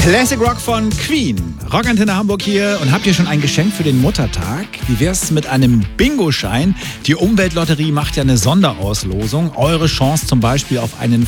Classic Rock von Queen. Rockantenne Hamburg hier. Und habt ihr schon ein Geschenk für den Muttertag? Wie wär's mit einem Bingo-Schein? Die Umweltlotterie macht ja eine Sonderauslosung. Eure Chance zum Beispiel auf einen